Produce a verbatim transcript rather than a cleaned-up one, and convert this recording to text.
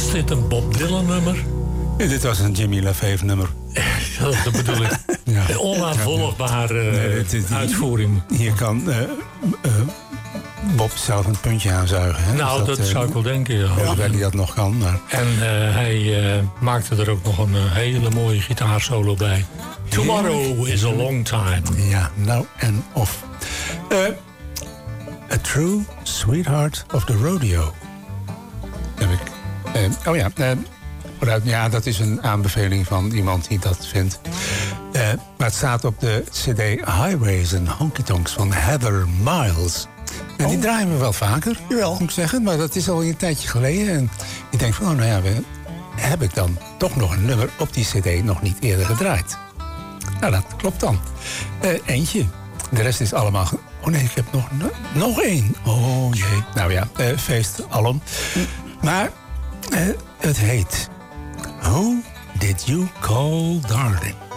Was dit een Bob Dylan nummer? Ja, dit was een Jimmy LaFave nummer. Ja, dat bedoel ik. Ja. De onnavolgbare uh, nee, dit, dit, uitvoering. Hier kan uh, uh, Bob zelf een puntje aanzuigen. Hè? Nou, dus dat, dat uh, zou ik wel denken. Ja. Hoewel hij dat nog kan. Maar... En uh, hij uh, maakte er ook nog een uh, hele mooie gitaarsolo bij. Tomorrow is a long time. Ja, nou en of. Uh, a true sweetheart of the rodeo. Heb ik. Uh, oh ja, uh, ja, dat is een aanbeveling van iemand die dat vindt. Uh, maar het staat op de cd Highways and Honky Tonks van Heather Miles. En oh. die draaien we wel vaker, Jawel. moet ik zeggen. Maar dat is al een tijdje geleden. En ik denk van, oh nou ja, we, heb ik dan toch nog een nummer op die cd nog niet eerder gedraaid? Nou, dat klopt dan. Uh, eentje. De rest is allemaal... Ge- oh nee, ik heb nog, nog één. Oh jee. Nou ja, uh, feest alom. Hm. Maar uh, het heet... Who Did You Call Darling?